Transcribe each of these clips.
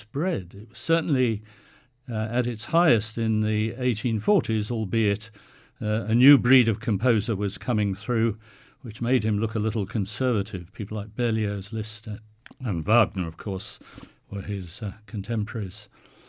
widespread. It was certainly at its highest in the 1840s, albeit a new breed of composer was coming through, which made him look a little conservative. People like Berlioz, Liszt, and Wagner, of course, were his contemporaries.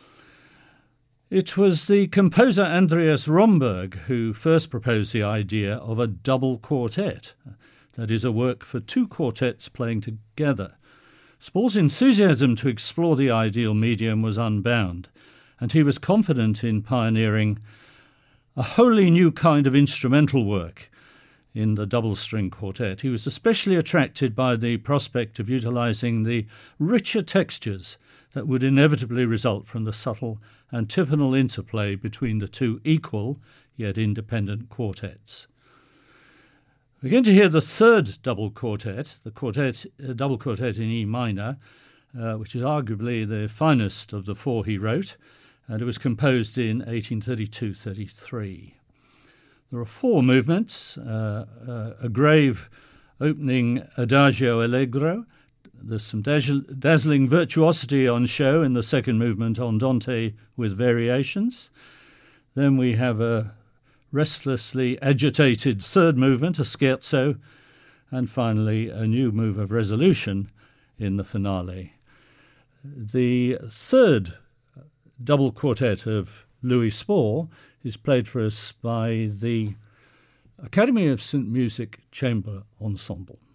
It was the composer Andreas Romberg who first proposed the idea of a double quartet, that is, a work for two quartets playing together. Spohr's enthusiasm to explore the ideal medium was unbound, and he was confident in pioneering a wholly new kind of instrumental work in the double-string quartet. He was especially attracted by the prospect of utilising the richer textures that would inevitably result from the subtle antiphonal interplay between the two equal yet independent quartets. We're going to hear the third double quartet, double quartet in E minor, which is arguably the finest of the four he wrote, and it was composed in 1832-33. There are four movements, a grave opening Adagio Allegro. There's some dazzling virtuosity on show in the second movement, Andante with variations. Then we have a restlessly agitated third movement, a scherzo, and finally a new move of resolution in the finale. The third double quartet of Louis Spohr is played for us by the Academy of St. Music Chamber Ensemble.